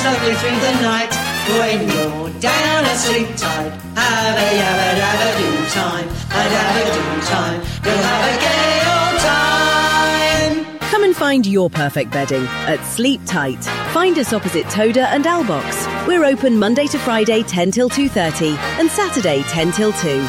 lovely through the night. When you're down asleep tight, have a yabba dabba do time, a dabba do time. You'll have a gay old time. Come and find your perfect bedding at Sleep Tight. Find us opposite Toda and Albox. We're open Monday to Friday 10 till 2:30 and Saturday 10 till 2.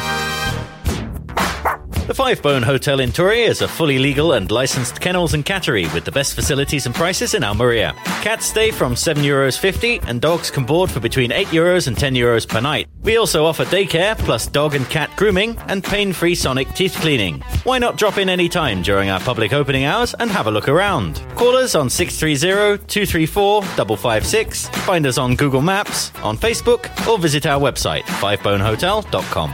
The Five Bone Hotel in Torre is a fully legal and licensed kennels and cattery with the best facilities and prices in Almeria. Cats stay from €7.50 and dogs can board for between €8 and €10 per night. We also offer daycare plus dog and cat grooming and pain-free sonic teeth cleaning. Why not drop in any time during our public opening hours and have a look around? Call us on 630-234-556, find us on Google Maps, on Facebook, or visit our website, fivebonehotel.com.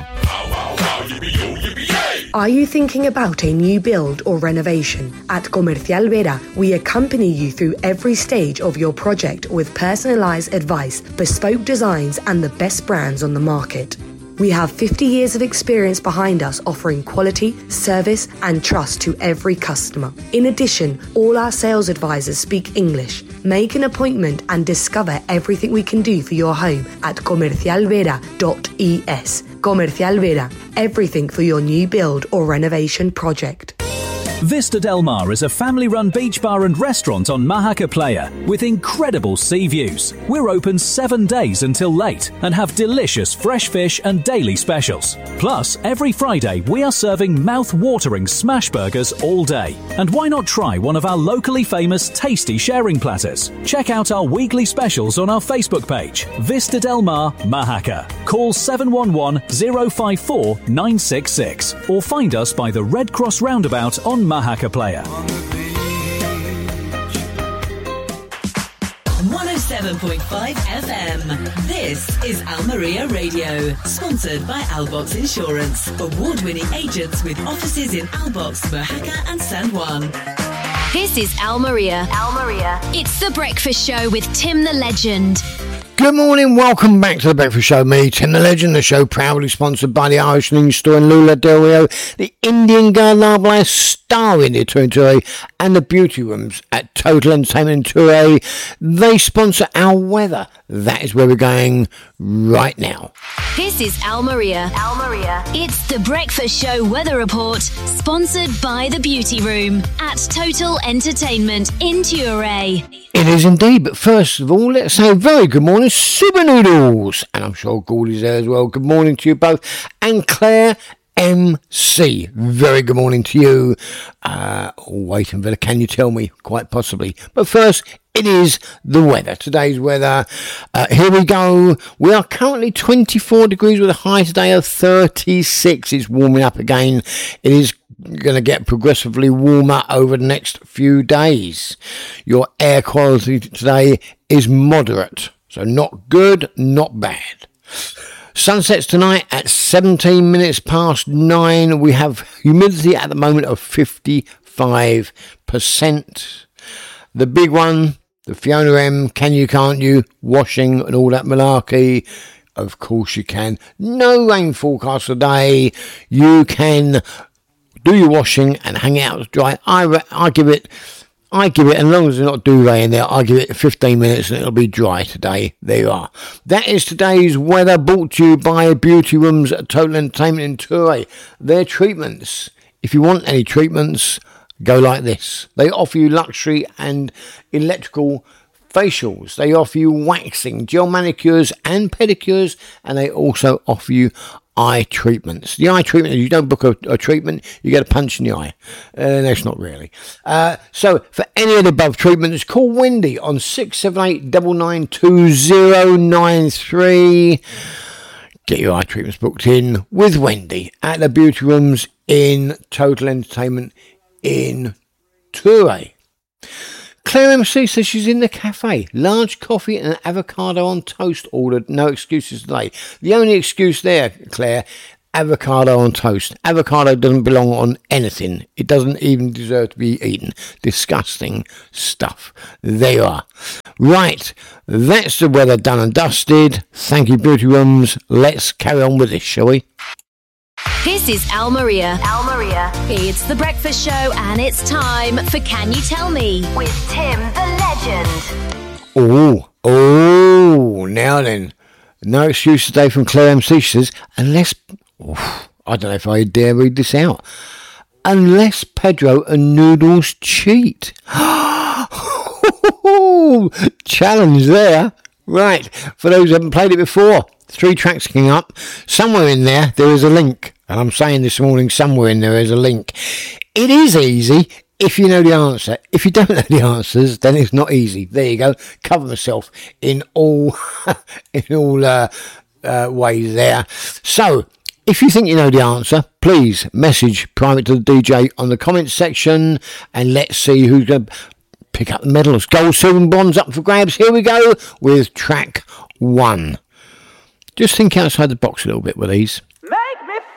Are you thinking about a new build or renovation? At Comercial Vera, we accompany you through every stage of your project with personalised advice, bespoke designs and the best brands on the market. We have 50 years of experience behind us offering quality, service and trust to every customer. In addition, all our sales advisors speak English. Make an appointment and discover everything we can do for your home at comercialvera.es. Comercial Vera, everything for your new build or renovation project. Vista Del Mar is a family-run beach bar and restaurant on Mahaca Playa with incredible sea views. We're open 7 days until late and have delicious fresh fish and daily specials. Plus, every Friday we are serving mouth-watering smash burgers all day. And why not try one of our locally famous tasty sharing platters? Check out our weekly specials on our Facebook page, Vista Del Mar Mahaca. Call 711-054-966 or find us by the Red Cross roundabout on Mahaca Playa. 107.5 FM. This is Almeria Radio, sponsored by Albox Insurance, award-winning agents with offices in Albox, Mahaca and San Juan. This is Almeria. It's The Breakfast Show with Tim the Legend. Good morning, welcome back to The Breakfast Show. Me, Tim the Legend, the show proudly sponsored by the Irish News Store in Lula Del Rio, the Indian Girl Live Star in the Tour and the Beauty Rooms at Total Entertainment in Tour. They sponsor our weather. That is where we're going right now. This is Almeria. It's The Breakfast Show Weather Report, sponsored by the Beauty Room at Total Entertainment in Tour. It is indeed, but first of all, let's say very good morning, Super Noodles. And I'm sure Gordie's there as well. Good morning to you both. And Claire MC, very good morning to you. Waiting for the Can You Tell Me, quite possibly. But first, it is the weather. Today's weather, here we go. We are currently 24 degrees with a high today of 36. It's warming up again. It is going to get progressively warmer over the next few days. Your air quality today is moderate. So not good, not bad. Sunsets tonight at 17 minutes past 9. We have humidity at the moment of 55%. The big one, the Fiona M, can you, can't you, washing and all that malarkey. Of course you can. No rain forecast today. You can do your washing and hang it out to dry. I give it, as long as there's not duvet in there, I give it 15 minutes and it'll be dry today. There you are. That is today's weather, brought to you by Beauty Rooms at Total Entertainment in Tour. Their treatments, if you want any treatments, go like this. They offer you luxury and electrical facials. They offer you waxing, gel manicures and pedicures, and they also offer you eye treatments. The eye treatment, you don't book a treatment, you get a punch in the eye. That's not really. So for any of the above treatments, call Wendy on 678 992093. Get your eye treatments booked in with Wendy at the Beauty Rooms in Total Entertainment in Tour. Claire MC says she's in the cafe. Large coffee and an avocado on toast ordered. No excuses today. The only excuse there, Claire, avocado on toast. Avocado doesn't belong on anything. It doesn't even deserve to be eaten. Disgusting stuff. There you are. Right, that's the weather done and dusted. Thank you, Beauty Rooms. Let's carry on with this, shall we? This is Almeria. It's The Breakfast Show and it's time for Can You Tell Me? With Tim the Legend. Oh, Now then, no excuse today from Claire MC. She says, unless... I don't know if I dare read this out. Unless Pedro and Noodles cheat. Challenge there. Right, for those who haven't played it before, 3 tracks coming up. Somewhere in there is a link. And I'm saying this morning, somewhere in there is a link. It is easy if you know the answer. If you don't know the answers, then it's not easy. There you go. Cover myself in all ways there. So, if you think you know the answer, please message private to the DJ on the comments section, and let's see who's going to pick up the medals. Gold, silver and bronze up for grabs. Here we go with track 1. Just think outside the box a little bit with these.